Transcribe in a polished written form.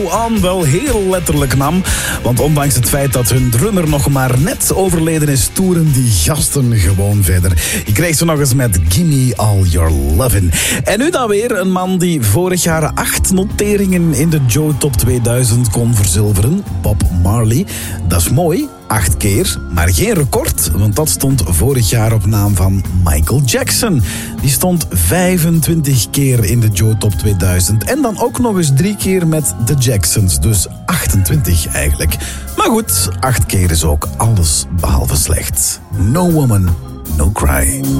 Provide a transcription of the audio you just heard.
aan wel heel letterlijk nam. Want ondanks het feit dat hun drummer nog maar net overleden is, toeren die gasten gewoon verder. Je kreeg ze nog eens met Gimme All Your Lovin'. En nu dan weer een man die vorig jaar 8 noteringen in de Joe Top 2000 kon verzilveren. Bob Marley. Dat is mooi. 8 keer, maar geen record, want dat stond vorig jaar op naam van Michael Jackson. Die stond 25 keer in de Joe Top 2000 en dan ook nog eens 3 keer met de Jacksons, dus 28 eigenlijk. Maar goed, 8 keer is ook alles behalve slecht. No Woman, No Cry.